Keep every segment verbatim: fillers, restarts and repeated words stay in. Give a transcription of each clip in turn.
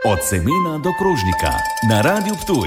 Od semena do krožnika na Radiu Ptuj.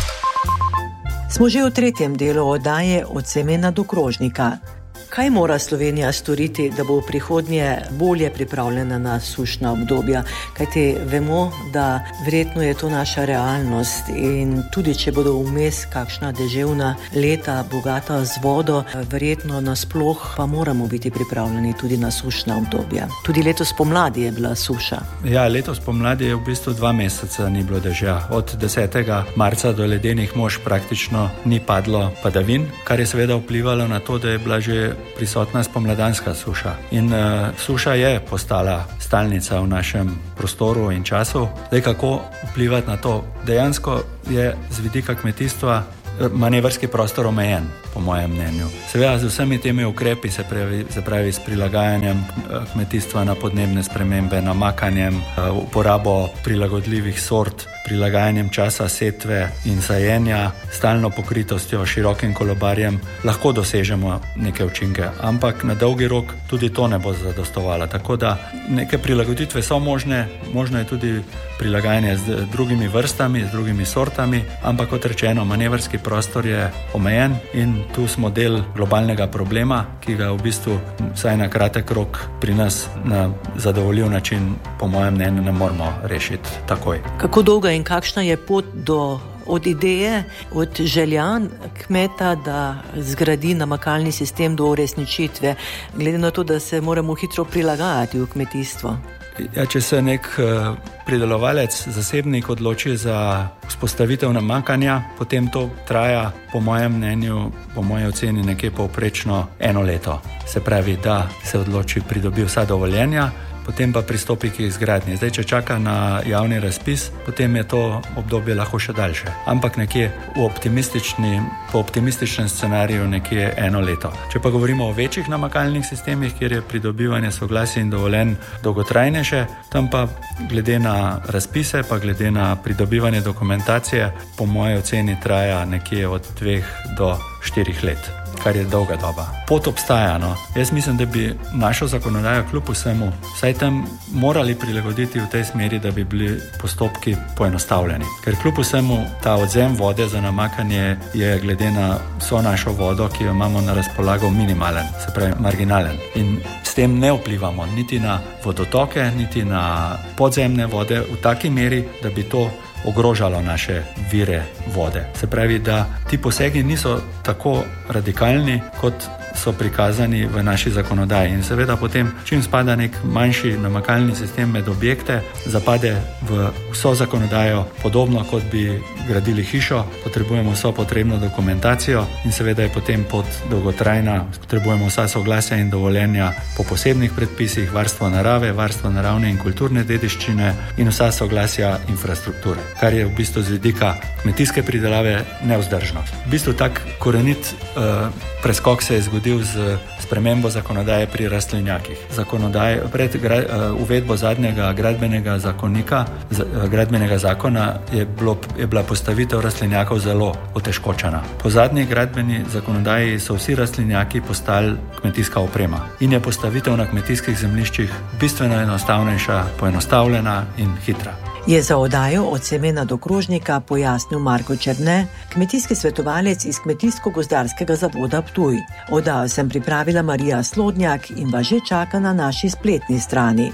Smo že v tretjem delu oddaje Od semena do krožnika. Kaj mora Slovenija storiti, da bo v prihodnje bolje pripravljena na sušna obdobja? Kajti vemo, da verjetno je to naša realnost in tudi če bodo vmes kakšna deževna leta, bogata z vodo, verjetno nasploh pa moramo biti pripravljeni tudi na sušna obdobja. Tudi letos pomladi je bila suša. Ja, letos pomladi je v bistvu dva meseca ni bilo dežja. Od desetega marca do ledenih mož praktično ni padlo padavin, kar je seveda vplivalo na to, da je bila že prisotna spomladanska suša. In uh, suša je postala stalnica v našem prostoru in času. Zdaj, kako vplivati na to? Dejansko je z vidika kmetijstva manevrski prostor omejen, po mojem mnenju. Seveda z vsemi temi ukrepi, se pravi, se pravi s prilagajanjem kmetijstva na podnebne spremembe, namakanjem, uporabo prilagodljivih sort, prilagajanjem časa setve in sajenja, stalno pokritostjo, širokim kolobarjem, lahko dosežemo neke učinke, ampak na dolgi rok tudi to ne bo zadostovalo. Tako da neke prilagoditve so možne, možno je tudi prilagajanje z drugimi vrstami, z drugimi sortami, ampak kot rečeno, manevrski prostor je omejen in tu smo del globalnega problema, ki ga v bistvu vsaj na kratek rok pri nas na zadovoljiv način, po mojem mnenju, ne moramo rešiti takoj. Kako dolga in kakšna je pot do od ideje, od želja kmeta, da zgradi namakalni sistem do uresničitve, glede na to, da se moramo hitro prilagajati v kmetijstvo? Ja, če se nek uh, pridelovalec, zasebnik odloči za vzpostavitev namakanja, potem to traja, po mojem mnenju, po moji oceni, nekje povprečno eno leto. Se pravi, da se odloči, pridobi vsa dovoljenja, potem pa pristopi k izgradnji. Zdaj, če čaka na javni razpis, potem je to obdobje lahko še daljše. Ampak nekje v optimistični, po optimističnem scenariju nekje eno leto. Če pa govorimo o večjih namakalnih sistemih, kjer je pridobivanje soglasij in dovoljenj dolgotrajnejše, tam pa glede na razpise, pa glede na pridobivanje dokumentacije, po moji oceni traja nekje od dveh do štirih let, kar je dolga doba. Pot obstaja, no. Jaz mislim, da bi našo zakonodajo kljub vsemu vsaj tam morali prilagoditi v tej smeri, da bi bili postopki poenostavljeni. Ker kljub vsemu ta odzem vode za namakanje je glede na vso našo vodo, ki jo imamo na razpolago, minimalen, se pravi marginalen. In s tem ne vplivamo niti na vodotoke, niti na podzemne vode v taki meri, da bi to ogrožalo naše vire vode. Se pravi, da ti posegi niso tako radikalni, kot so prikazani v naši zakonodaji. In seveda potem, čim spada nek manjši namakalni sistem med objekte, zapade v vso zakonodajo podobno, kot bi gradili hišo, potrebujemo vso potrebno dokumentacijo in seveda je potem pot dolgotrajna, potrebujemo vsa soglasja in dovoljenja po posebnih predpisih, varstvo narave, varstvo naravne in kulturne dediščine in vsa soglasja infrastrukture, kar je v bistvu z vidika kmetijske pridelave nevzdržno. V bistvu tak korenit uh, preskok se je zgodil z spremembo zakonodaje pri rastlinjakih. Zakonodaje pred gra, uh, uvedbo zadnjega gradbenega zakonika, z, uh, gradbenega zakona je, bilo, je bila postavitev rastlinjakov zelo otežkočena. Po zadnji gradbeni zakonodaji so vsi rastlinjaki postali kmetijska oprema in je postavitev na kmetijskih zemljiščih bistveno enostavnejša, poenostavljena in hitra. Je za oddajo Od semena do krožnika pojasnil Marko Černe, kmetijski svetovalec iz Kmetijsko-gozdarskega zavoda Ptuj. Oddajo sem pripravila Marija Slodnjak in vas že čaka na naši spletni strani.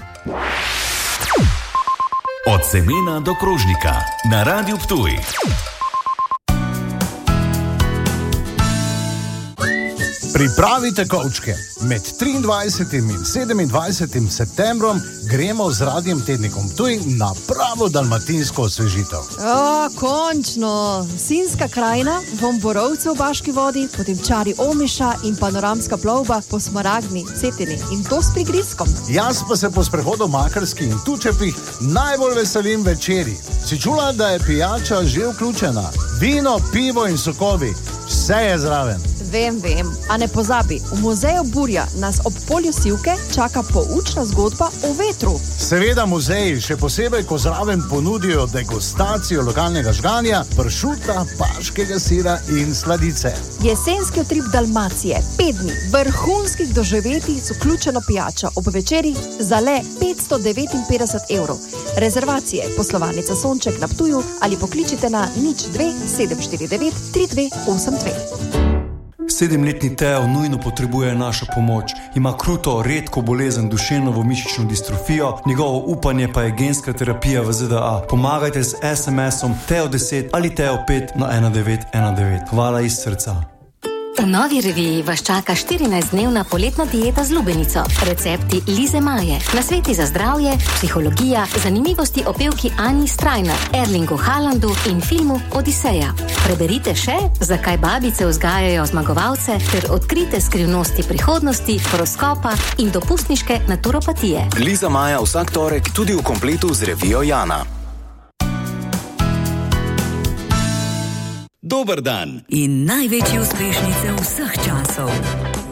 Od semena do krožnika na Radiu Ptuj. Pripravite kovčke. Med triindvajsetim in sedemindvajsetim septembrom gremo z Radiem Tednikom Ptuj na pravo dalmatinsko osvežitev. O, končno! Sinjska krajina, vom Borovcev v Baški vodi, potem čari Omiša in panoramska plovba po Smaragdni, Cetini in to s prigrizkom. Jaz pa se po sprehodu Makarski in Tučepih najbolj veselim večeri. Si čula, da je pijača že vključena? Vino, pivo in sokovi, vse je zraven. Vem, vem, a ne pozabi, v muzeju Burja nas ob polju Sivke čaka poučna zgodba o vetru. Seveda muzeji, še posebej, ko zraven ponudijo degustacijo lokalnega žganja, pršuta, paškega sira in sladice. Jesenski utrip Dalmacije, pet dni vrhunskih doživetij z vključeno pijačo ob večerih za le petsto devetinpetdeset evrov. Rezervacije poslovalnica Sonček na Ptuju ali pokličite na nič dve sedem štiri devet tri dve osem dve. Sedemletni Teo nujno potrebuje našo pomoč. Ima kruto, redko bolezen duševno mišično distrofijo, njegovo upanje pa je genska terapija v Z D A. Pomagajte z es em esom Teo deset ali Teo pet na ena devet ena devet. Hvala iz srca. V novi reviji vas čaka štirinajstdnevna poletna dieta z lubenico. Recepti Lize Maje, nasveti za zdravje, psihologija, zanimivosti o pevki Ani Strajnar, Erlingu Haalandu in filmu Odiseja. Preberite še, zakaj babice vzgajajo zmagovalce, ter odkrite skrivnosti prihodnosti, horoskopa in dopustniške naturopatije. Liza Maja vsak torek tudi v kompletu z revijo Jana. Dober dan in največje uspešnice vseh časov.